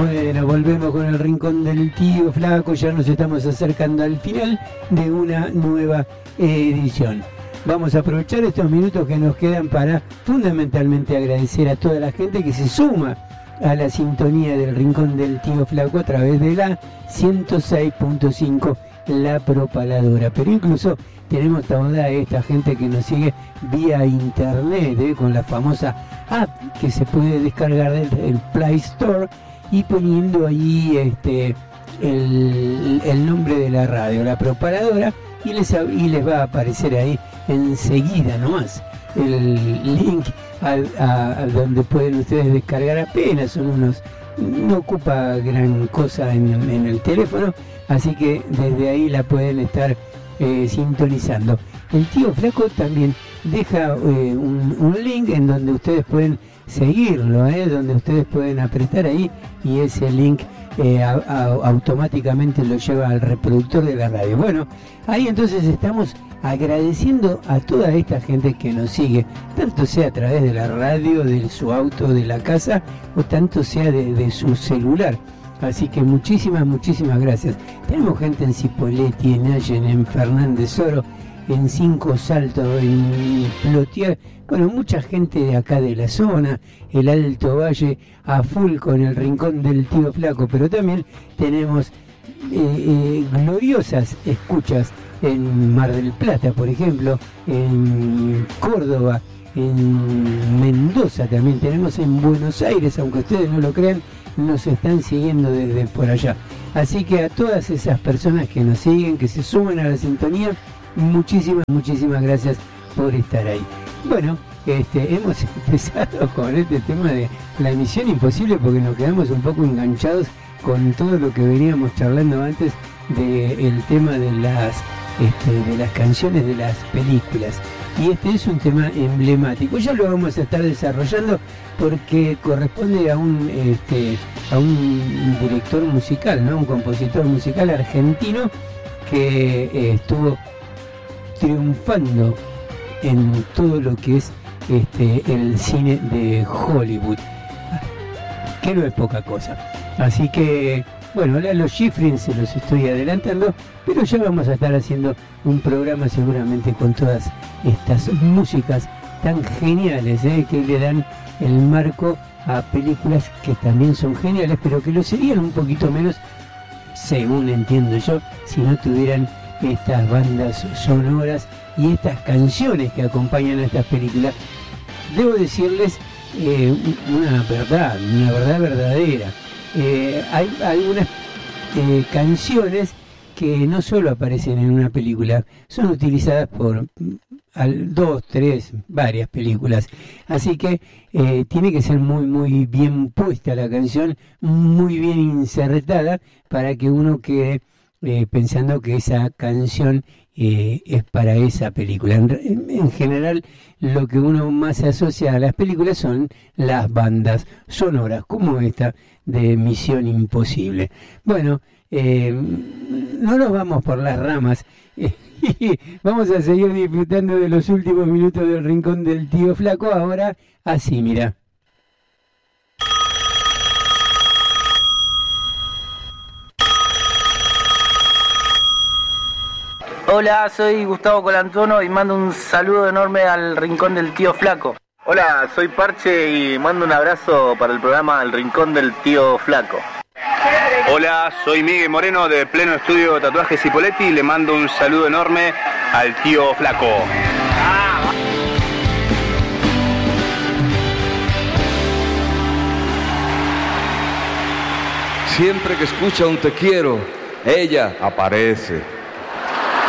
Bueno, volvemos con el Rincón del Tío Flaco, ya nos estamos acercando al final de una nueva edición. Vamos a aprovechar estos minutos que nos quedan para fundamentalmente agradecer a toda la gente que se suma a la sintonía del Rincón del Tío Flaco a través de la 106.5 La Propaladora. Pero incluso tenemos toda esta gente que nos sigue vía internet, con la famosa app que se puede descargar del Play Store y poniendo ahí el nombre de la radio, La Propaladora, y les va a aparecer ahí enseguida nomás el link a donde pueden ustedes descargar. Apenas son unos, no ocupa gran cosa en el teléfono, así que desde ahí la pueden estar sintonizando. El Tío Flaco también deja un link en donde ustedes pueden seguirlo, donde ustedes pueden apretar ahí y ese link automáticamente lo lleva al reproductor de la radio. Bueno, ahí entonces estamos agradeciendo a toda esta gente que nos sigue, tanto sea a través de la radio, de su auto, de la casa, o tanto sea de su celular. Así que muchísimas gracias. Tenemos gente en Cipolletti, en Allen, en Fernández Oro, en Cinco Saltos, en Plotier, bueno, mucha gente de acá de la zona, el Alto Valle, a full con el Rincón del Tío Flaco, pero también tenemos gloriosas escuchas en Mar del Plata, por ejemplo, en Córdoba, en Mendoza también tenemos, en Buenos Aires, aunque ustedes no lo crean, nos están siguiendo desde por allá. Así que a todas esas personas que nos siguen, que se suman a la sintonía, muchísimas gracias por estar ahí. Bueno, hemos empezado con este tema de la Misión Imposible porque nos quedamos un poco enganchados con todo lo que veníamos charlando antes del tema de las canciones de las películas. Y este es un tema emblemático. Ya lo vamos a estar desarrollando porque corresponde a un director musical, ¿no? Un compositor musical argentino que estuvo triunfando en todo lo que es el cine de Hollywood, que no es poca cosa. Así que, bueno, los Schifrin se los estoy adelantando, pero ya vamos a estar haciendo un programa seguramente con todas estas músicas tan geniales, que le dan el marco a películas que también son geniales, pero que lo serían un poquito menos, según entiendo yo, si no tuvieran estas bandas sonoras y estas canciones que acompañan a estas películas. Debo decirles una verdad verdadera. Hay algunas canciones que no solo aparecen en una película, son utilizadas por varias películas. Así que tiene que ser muy bien puesta la canción, muy bien insertada, para que uno quede pensando que esa canción es para esa película. En general, lo que uno más se asocia a las películas son las bandas sonoras, como esta de Misión Imposible. Bueno, no nos vamos por las ramas. Vamos a seguir disfrutando de los últimos minutos del Rincón del Tío Flaco. Ahora, así, mira. Hola, soy Gustavo Colantuono y mando un saludo enorme al Rincón del Tío Flaco. Hola, soy Parche y mando un abrazo para el programa El Rincón del Tío Flaco. Hola, soy Miguel Moreno de Pleno Estudio de Tatuajes Cipolletti y le mando un saludo enorme al Tío Flaco. Siempre que escucha un te quiero, ella aparece.